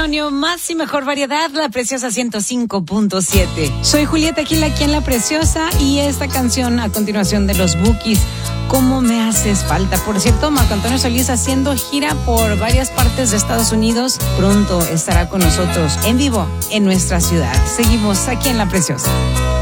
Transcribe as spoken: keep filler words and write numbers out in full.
Antonio, más y mejor variedad, La Preciosa ciento cinco punto siete. Soy Julieta Gil aquí en La Preciosa y esta canción a continuación de los Bukis, ¿Cómo me haces falta? Por cierto, Marco Antonio Solís haciendo gira por varias partes de Estados Unidos. Pronto estará con nosotros en vivo en nuestra ciudad. Seguimos aquí en La Preciosa.